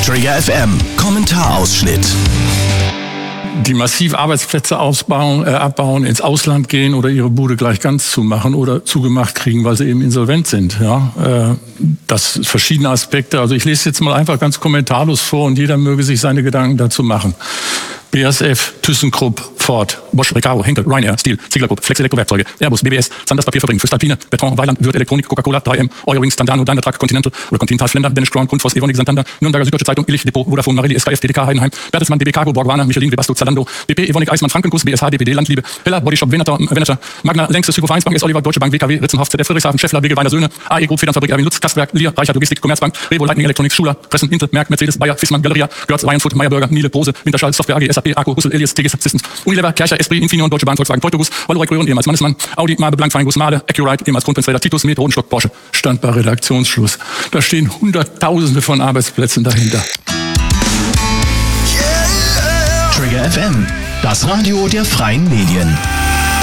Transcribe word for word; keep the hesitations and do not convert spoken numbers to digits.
Trigger F M, Kommentarausschnitt. Die massiv Arbeitsplätze ausbauen, äh, abbauen, ins Ausland gehen oder ihre Bude gleich ganz zumachen oder zugemacht kriegen, weil sie eben insolvent sind. Ja, äh, das verschiedene Aspekte. Also ich lese jetzt mal einfach ganz kommentarlos vor und jeder möge sich seine Gedanken dazu machen. B A S F, ThyssenKrupp, Ford, Bosch, Recaro, Henkel, Ryanair, Steel, Ziegler Group, Flex Elektrowerkzeuge, Airbus, B B S, Sanders Papierfabrik, Fürstalpine, Beton, Weiland, Würth Elektronik, Coca-Cola, drei M, Eurowings, Dandano, Daimler Truck, Continental oder Continental, Flender, Danish Crown, Grundfos, Evonik, Santander, Nürnberger Süddeutsche Zeitung, Illich, Depot, Vodafone, Marelli, S K F, D D K, Heidenheim, Bertelsmann, D B Cargo, Borgwana, Michelin, Webasto, Zalando, B P, Evonik, Eismann, Frankenguss, B S H, D P D, Landliebe, Heller, Bodyshop, Venator, Venator, Magna, Längstes, Hypo Vereinsbank, S. Oliver, Deutsche Bank, W K W, Ritzenhoff, Z F, Friedrichshafen, Scheffler, Wege, Weiner, Söhne, A E Group, Federnfabrik, Erwin Lutz, Kastwerk, Lier, Reichert Logistik, Commerzbank, Revo, Lightning Electronics, Schuler, Pressen, Intel, Merck, Mercedes, Bayer, Fissmann, Galeria, Görz, Ryanfood, Meyerburger, Miele, Brose, Winterschall, Software A G, S A P, Akku, Hussel, Elias, T G S Systems, Unilever, Kercher, Esprit, Infineon, Deutsche Bahn, Volkswagen, Teutogus, Valorec, Röhren, ehemals Mannesmann, Audi, Mabe, Blank, Feinguss, Mahle, Accurite, ehemals Kronprinzräder, Titus, Med, Rodenstock, Porsche. Stand bei Redaktionsschluss. Da stehen Hunderttausende von Arbeitsplätzen dahinter. Trigger F M, das Radio der freien Medien.